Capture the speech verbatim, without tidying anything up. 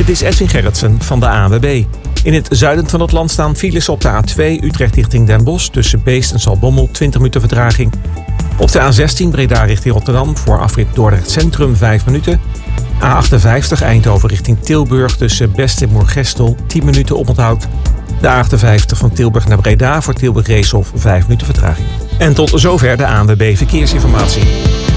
Dit is Edwin Gerritsen van de A N W B. In het zuiden van het land staan files op de A twee Utrecht richting Den Bosch tussen Beest en Zaltbommel twintig minuten vertraging. Op de A zestien Breda richting Rotterdam voor afrit Dordrecht Centrum vijf minuten. A achtenvijftig Eindhoven richting Tilburg tussen Best en Moergestel tien minuten oponthoud. De A achtenvijftig van Tilburg naar Breda voor Tilburg Reeshof vijf minuten vertraging. En tot zover de A N W B Verkeersinformatie.